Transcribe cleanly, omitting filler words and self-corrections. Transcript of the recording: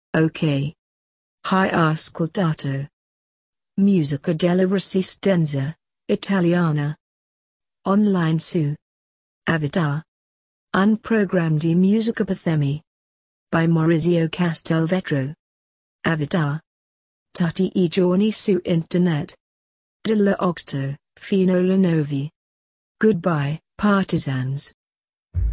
Ok. Hai ascoltato. Musica della Resistenza, Italiana. Online su Avatar. Un programma di musica per themi. By Maurizio Castelvetro. Avatar. Tutti I giorni su internet. Della Octo, fino alla 9. Goodbye, partisans.